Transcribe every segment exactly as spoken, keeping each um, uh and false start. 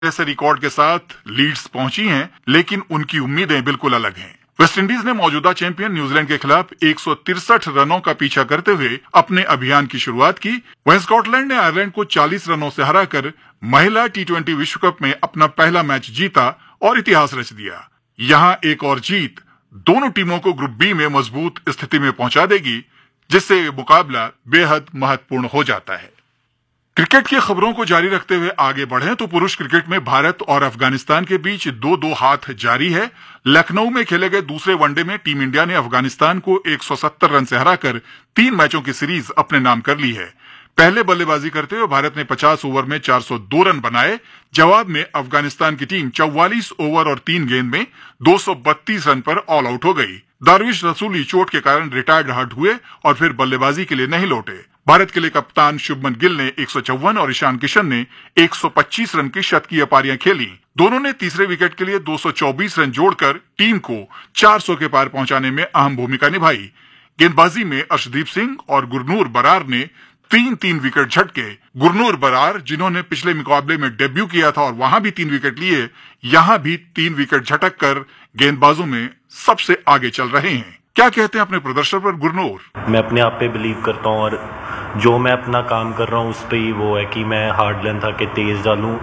जैसे रिकॉर्ड के साथ लीड्स पहुंची हैं, लेकिन उनकी उम्मीदें बिल्कुल अलग हैं। वेस्टइंडीज ने मौजूदा चैंपियन न्यूजीलैंड के खिलाफ एक सौ तिरसठ रनों का पीछा करते हुए अपने अभियान की शुरुआत की। वहीं स्कॉटलैंड ने आयरलैंड को चालीस रनों से हराकर महिला टी ट्वेंटी विश्व कप में अपना पहला मैच जीता और इतिहास रच दिया। यहाँ एक और जीत दोनों टीमों को ग्रुप बी में मजबूत स्थिति में पहुंचा देगी, जिससे मुकाबला बेहद महत्वपूर्ण हो जाता है। क्रिकेट की खबरों को जारी रखते हुए आगे बढ़ें तो पुरुष क्रिकेट में भारत और अफगानिस्तान के बीच दो दो हाथ जारी है। लखनऊ में खेले गए दूसरे वनडे में टीम इंडिया ने अफगानिस्तान को एक सौ सत्तर रन से हराकर तीन मैचों की सीरीज अपने नाम कर ली है। पहले बल्लेबाजी करते हुए भारत ने पचास ओवर में चार सौ दो रन बनाए। जवाब में अफगानिस्तान की टीम चौवालीस ओवर और तीन गेंद में दो सौ बत्तीस रन पर ऑल आउट हो गई। दारविश रसूली चोट के कारण रिटायर्ड हर्ट हुए और फिर बल्लेबाजी के लिए नहीं लौटे। भारत के लिए कप्तान शुभमन गिल ने एक सौ चौवन और ईशान किशन ने एक सौ पच्चीस रन की शतकीय पारियां खेली। दोनों ने तीसरे विकेट के लिए दो सौ चौबीस रन जोड़कर टीम को चार सौ के पार पहुंचाने में अहम भूमिका निभाई। गेंदबाजी में अर्शदीप सिंह और गुरनूर बरार ने तीन तीन विकेट झटके। गुरनूर बरार, जिन्होंने पिछले मुकाबले में डेब्यू किया था और वहां भी तीन विकेट लिए, यहां भी तीन विकेट झटक कर गेंदबाजों में सबसे आगे चल रहे हैं। क्या कहते हैं अपने प्रदर्शन पर गुरनूर? मैं अपने आप पे बिलीव करता हूँ और जो मैं अपना काम कर रहा हूँ उस पे ही वो है कि मैं हार्ड लेंथ आके तेज डालूँ।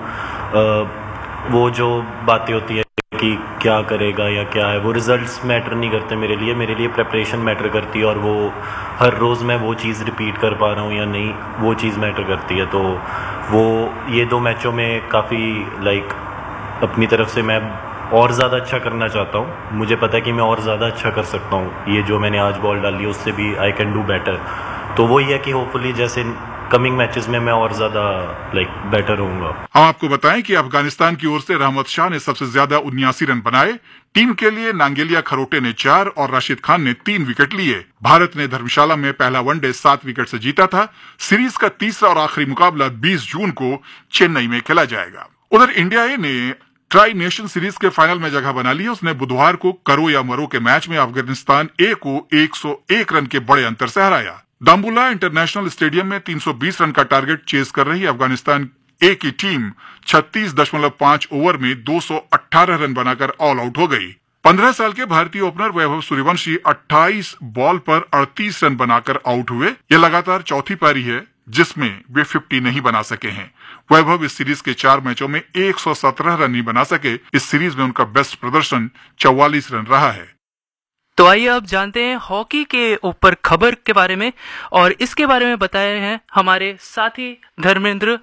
वो जो बातें होती है कि क्या करेगा या क्या है, वो रिजल्ट्स मैटर नहीं करते मेरे लिए मेरे लिए प्रेपरेशन मैटर करती है और वो हर रोज़ मैं वो चीज़ रिपीट कर पा रहा हूँ या नहीं, वो चीज़ मैटर करती है। तो वो ये दो मैचों में काफ़ी लाइक अपनी तरफ से मैं और ज़्यादा अच्छा करना चाहता हूँ। मुझे पता है कि मैं और ज़्यादा अच्छा कर सकता हूँ। ये जो मैंने आज बॉल डाली है उससे भी आई कैन डू बेटर। तो वो ये है कि होपफुली जैसे कमिंग मैचेस में मैं और ज्यादा लाइक बेटर होऊंगा। हम आपको बताएं कि अफगानिस्तान की ओर से रहमत शाह ने सबसे ज्यादा उन्यासी रन बनाए। टीम के लिए नांगेलिया खरोटे ने चार और राशिद खान ने तीन विकेट लिए। भारत ने धर्मशाला में पहला वनडे सात विकेट से जीता था। सीरीज का तीसरा और आखिरी मुकाबला बीस जून को चेन्नई में खेला जाएगा। उधर इंडिया ए ने ट्राई नेशन सीरीज के फाइनल में जगह बना ली है। उसने बुधवार को करो या मरो के मैच में अफगानिस्तान ए को एक सौ एक रन के बड़े अंतर से हराया। दाम्बुला इंटरनेशनल स्टेडियम में तीन सौ बीस रन का टारगेट चेस कर रही अफगानिस्तान ए की टीम छत्तीस दशमलव पांच ओवर में दो सौ अठारह रन बनाकर ऑल आउट हो गई। पंद्रह साल के भारतीय ओपनर वैभव सूर्यवंशी अट्ठाईस बॉल पर अड़तीस रन बनाकर आउट हुए। यह लगातार चौथी पारी है जिसमें वे पचास नहीं बना सके हैं। वैभव इस सीरीज के चार मैचों में एक सौ सत्रह रन नहीं बना सके। इस सीरीज में उनका बेस्ट प्रदर्शन चौवालीस रन रहा है। तो आइए अब जानते हैं हॉकी के ऊपर खबर के बारे में, और इसके बारे में बताए हैं हमारे साथी धर्मेंद्र।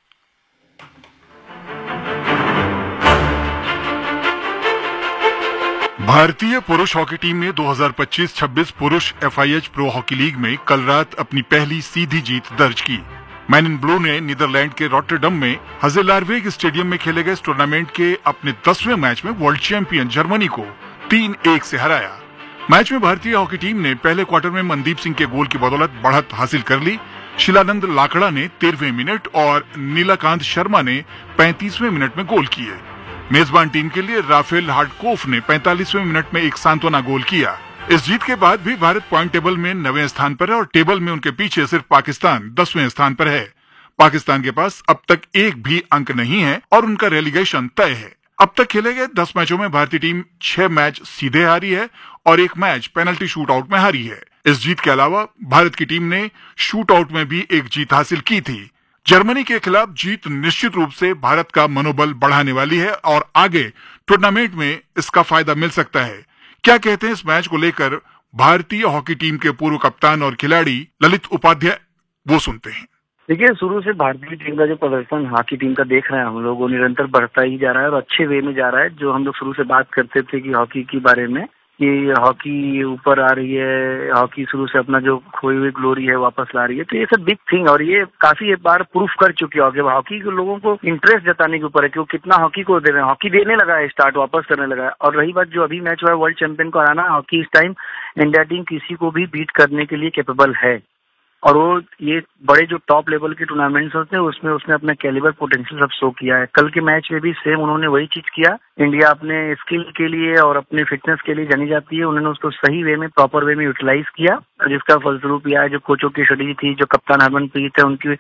भारतीय पुरुष हॉकी टीम ने दो हज़ार पच्चीस छब्बीस पुरुष F I H pro hockey league में कल रात अपनी पहली सीधी जीत दर्ज की। मैन इन ब्लू ने नीदरलैंड के रॉटरडम में हजेलारवेग स्टेडियम में खेले गए इस टूर्नामेंट के अपने दसवें मैच में वर्ल्ड चैंपियन जर्मनी को तीन एक से हराया। मैच में भारतीय हॉकी टीम ने पहले क्वार्टर में मनदीप सिंह के गोल की बदौलत बढ़त हासिल कर ली। शिलानंद लाकड़ा ने तेरहवें मिनट और नीलाकांत शर्मा ने पैंतीसवें मिनट में गोल किए। मेजबान टीम के लिए राफेल हार्डकोफ ने पैंतालीसवें मिनट में एक सांत्वना गोल किया। इस जीत के बाद भी भारत पॉइंट टेबल में नवें स्थान पर है और टेबल में उनके पीछे सिर्फ पाकिस्तान दसवें स्थान पर है। पाकिस्तान के पास अब तक एक भी अंक नहीं है और उनका रेलीगेशन तय है। अब तक खेले गए दस मैचों में भारतीय टीम छह मैच सीधे हारी है और एक मैच पेनल्टी शूटआउट में हारी है। इस जीत के अलावा भारत की टीम ने शूटआउट में भी एक जीत हासिल की थी। जर्मनी के खिलाफ जीत निश्चित रूप से भारत का मनोबल बढ़ाने वाली है और आगे टूर्नामेंट में इसका फायदा मिल सकता है। क्या कहते हैं इस मैच को लेकर भारतीय हॉकी टीम के पूर्व कप्तान और खिलाड़ी ललित उपाध्याय, वो सुनते हैं। देखिए, शुरू से भारतीय टीम का जो प्रदर्शन हॉकी टीम का देख रहे हैं हम लोग, वो निरंतर बढ़ता ही जा रहा है और अच्छे वे में जा रहा है। जो हम लोग शुरू से बात करते थे कि हॉकी के बारे में कि हॉकी ऊपर आ रही है, हॉकी शुरू से अपना जो खोई हुई ग्लोरी है वापस ला रही है, तो ये सब बिग थिंग और ये काफी बार प्रूफ कर चुकी है हॉकी। हॉकी के लोगों को इंटरेस्ट जताने के ऊपर है कि वो कितना हॉकी को दे रहे हैं। हॉकी देने लगा है, स्टार्ट वापस करने लगा है। और रही बात जो अभी मैच हुआ है वर्ल्ड चैंपियन को हराना, हॉकी इस टाइम इंडिया टीम किसी को भी बीट करने के लिए कैपेबल है। और वो ये बड़े जो टॉप लेवल के टूर्नामेंट्स होते हैं उसमें उसने अपना कैलिबर पोटेंशियल सब शो किया है। कल के मैच में भी सेम उन्होंने वही चीज किया। इंडिया अपने स्किल के लिए और अपने फिटनेस के लिए जानी जाती है, उन्होंने उसको सही वे में, प्रॉपर वे में यूटिलाइज किया, जिसका फलस्वरूप यह है जो कोचों की स्टडी थी, जो कप्तान हरमनप्रीत है उनकी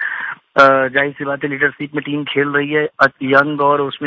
जाहिर सी बात है लीडरशिप में टीम खेल रही है, यंग और उसमें